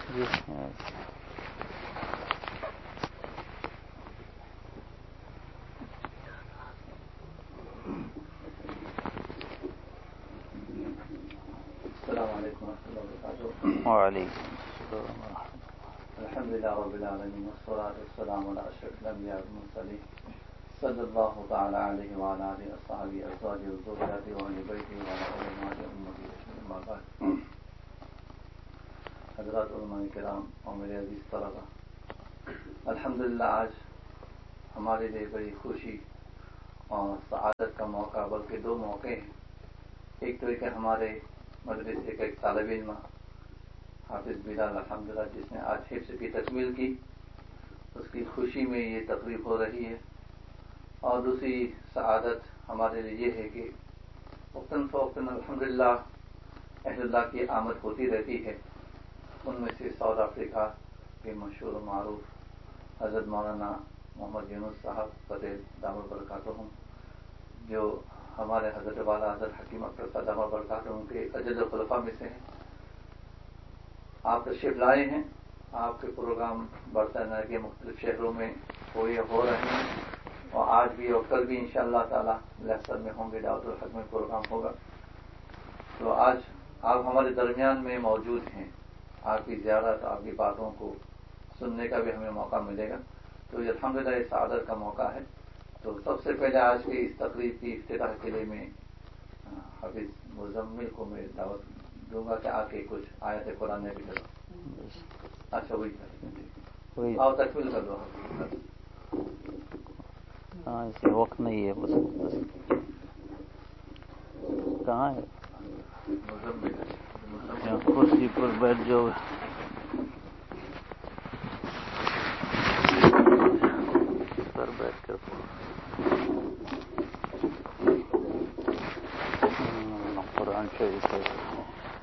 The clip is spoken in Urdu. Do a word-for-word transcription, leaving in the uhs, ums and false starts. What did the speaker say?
السلام علیکم ورحمۃ اللہ وبرکاتہ. وعلیکم السلام ورحمۃ الحمد للہ رب العالمین والصلاۃ والسلام علی اشرف الانبیاء والمرسلین صلی اللہ تعالی علیہ وعلی آلہ وصحبہ ازواجہ وذریاتہ واہل بیتہ وعلی علماء امتی اما بعد. حضرات علماء کرام اور میرے عزیز طلبہ، الحمدللہ آج ہمارے لیے بڑی خوشی اور سعادت کا موقع، بلکہ دو موقع ہیں. ایک تو کہ ہمارے مدرسے کا ایک طالب علم حافظ بلال الحمدللہ جس نے آج حفظ کی تکمیل کی، اس کی خوشی میں یہ تقریب ہو رہی ہے. اور دوسری سعادت ہمارے لیے یہ ہے کہ وقتاً فوقتاً الحمدللہ اہل اللہ کی آمد ہوتی رہتی ہے. ان میں سے ساؤتھ افریقہ کے مشہور و معروف حضرت مولانا محمد یونس صاحب قدس دامت برکاتہم، جو ہمارے حضرت والا حضرت حکیم اکبر صاحب دامت برکاتہم کے اجل خلفاء میں سے ہیں. آپ تشریف لائے ہیں. آپ کے پروگرام برطانیہ کے مختلف شہروں میں ہوئے ہو رہے ہیں، اور آج بھی اور کل بھی انشاءاللہ تعالی لیکچر میں ہوں گے. دعوت الحق میں پروگرام ہوگا. تو آج آپ ہمارے درمیان میں موجود ہیں. آپ کی زیارت، آپ کی باتوں کو سننے کا بھی ہمیں موقع ملے گا. تو یہ الحمدللہ یہ سعادت کا موقع ہے. تو سب سے پہلے آج کی اس تقریب کی افتتاح کے لیے میں حافظ مزمل کو میں دعوت دوں گا کہ آ کے کچھ آیت قرآن بھی کرو. اچھا وہی کریں، آؤ تکمیل کر دو. ہاں اسے وقت نہیں ہے. بس کہاں ہے؟ کرسی پر بیٹھ جاؤ. پر بیٹھ کر قرآن شریف ہے.